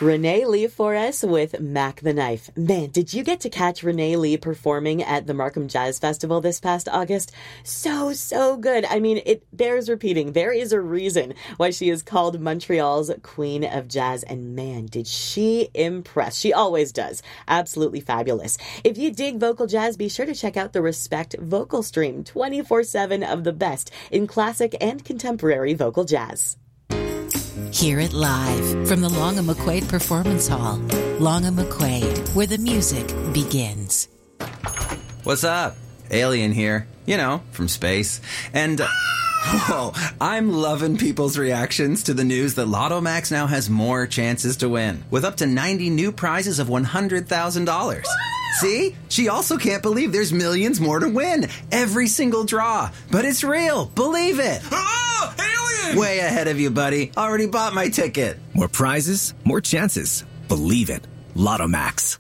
Renee Lee for us with Mac the Knife. Man, did you get to catch Renee Lee performing at the Markham Jazz Festival this past August? So good. I mean, it bears repeating. There is a reason why she is called Montreal's Queen of Jazz. And man, did she impress. She always does. Absolutely fabulous. If you dig vocal jazz, be sure to check out the Respect Vocal Stream, 24/7 of the best in classic and contemporary vocal jazz. Hear it live from the Long & McQuaid Performance Hall. Long & McQuaid, where the music begins. What's up? Alien here. You know, from space. And, whoa, I'm loving people's reactions to the news that Lotto Max now has more chances to win, with up to 90 new prizes of $100,000. See? She also can't believe there's millions more to win. Every single draw. But it's real. Believe it. Oh, alien! Way ahead of you, buddy. Already bought my ticket. More prizes, more chances. Believe it. Lotto Max.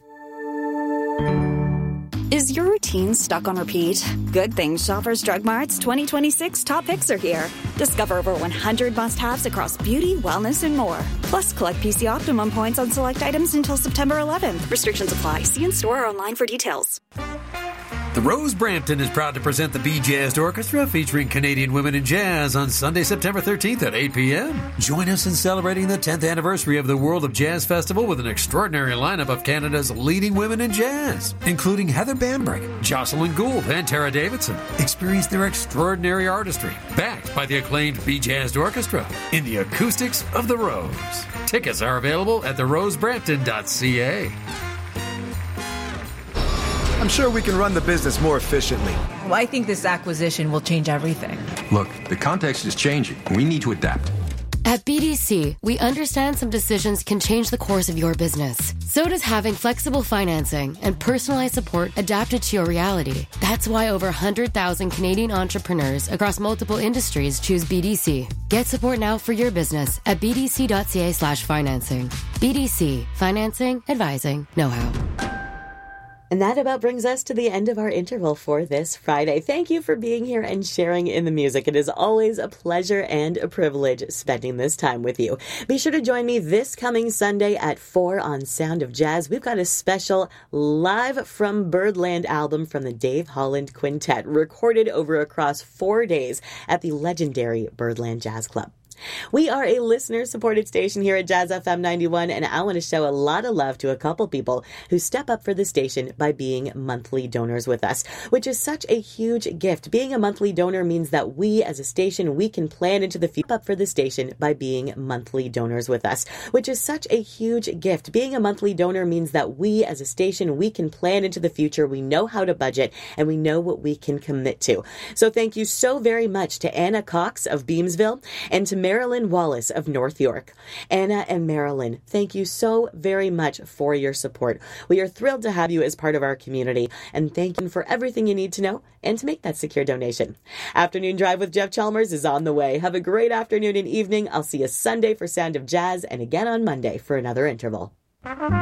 Is your routine stuck on repeat? Good Things Shoppers Drug Mart's 2026 top picks are here. Discover over 100 must-haves across beauty, wellness, and more. Plus, collect PC Optimum points on select items until September 11th. Restrictions apply. See in-store or online for details. The Rose Brampton is proud to present the Bee Jazzed Orchestra featuring Canadian women in jazz on Sunday, September 13th at 8 p.m. Join us in celebrating the 10th anniversary of the World of Jazz Festival with an extraordinary lineup of Canada's leading women in jazz, including Heather Bambrick, Jocelyn Gould, and Tara Davidson. Experience their extraordinary artistry, backed by the acclaimed Bee Jazzed Orchestra, in the acoustics of the Rose. Tickets are available at therosebrampton.ca. I'm sure we can run the business more efficiently. Well, I think this acquisition will change everything. Look, the context is changing. We need to adapt. At BDC, we understand some decisions can change the course of your business. So does having flexible financing and personalized support adapted to your reality. That's why over 100,000 Canadian entrepreneurs across multiple industries choose BDC. Get support now for your business at bdc.ca/financing. BDC, financing, advising, know-how. And that about brings us to the end of our interval for this Friday. Thank you for being here and sharing in the music. It is always a pleasure and a privilege spending this time with you. Be sure to join me this coming Sunday at 4 on Sound of Jazz. We've got a special Live from Birdland album from the Dave Holland Quintet, recorded over across 4 days at the legendary Birdland Jazz Club. We are a listener-supported station here at Jazz FM 91, and I want to show a lot of love to a couple people who step up for the station by being monthly donors with us, which is such a huge gift. Being a monthly donor means that we, as a station, we can plan into the future up for the station by being monthly donors with us, which is such a huge gift. Being a monthly donor means that we, as a station, we can plan into the future. We know how to budget, and we know what we can commit to. So thank you so very much to Anna Cox of Beamsville and to Marilyn Wallace of North York. Anna and Marilyn, thank you so very much for your support. We are thrilled to have you as part of our community, and thank you for everything you need to know and to make that secure donation. Afternoon Drive with Jeff Chalmers is on the way. Have a great afternoon and evening. I'll see you Sunday for Sound of Jazz and again on Monday for another interval.